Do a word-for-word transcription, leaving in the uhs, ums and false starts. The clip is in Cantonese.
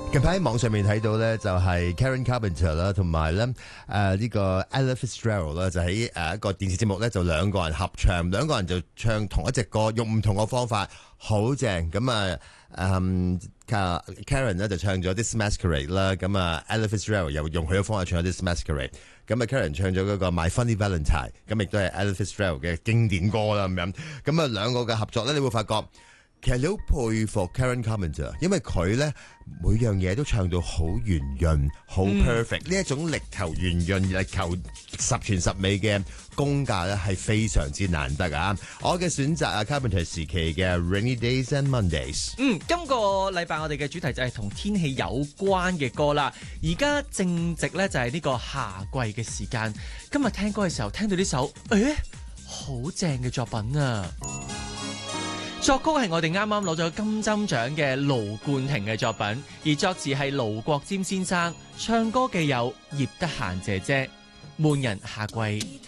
近排喺網上面睇到咧，就係 Karen Carpenter 啦，同埋咧誒呢個 Ella Fitzgerald 啦，就喺誒一個電視節目咧，就兩個人合唱，兩個人就唱同一隻歌，用唔同嘅方法，好正。咁啊，嗯，Karen 咧就唱咗 This Masquerade 啦，咁啊 Ella Fitzgerald 又用佢嘅方法唱咗 This Masquerade。咁啊 Karen 唱咗嗰個 My Funny Valentine， 咁亦都係 Ella Fitzgerald 嘅經典歌啦咁樣。咁啊兩個嘅合作咧，你會發覺。其實你好佩服 Karen Carpenter， 因為佢咧每樣嘢都唱到好圓潤、好 perfect，呢、嗯、一種力求圓潤、力求十全十美嘅功架咧係非常之難得啊！我嘅選擇啊 Carpenter 時期嘅 Rainy Days and Mondays。 嗯，今個禮拜我哋嘅主題就係同天氣有關嘅歌啦。而家正值咧就係呢個夏季嘅時間。今日聽歌嘅時候聽到呢首，誒，好正嘅作品啊！作曲係我哋啱啱攞咗金針獎嘅盧冠廷嘅作品，而作詞係盧國沾先生，唱歌嘅有葉德嫻姐姐，悶人夏季。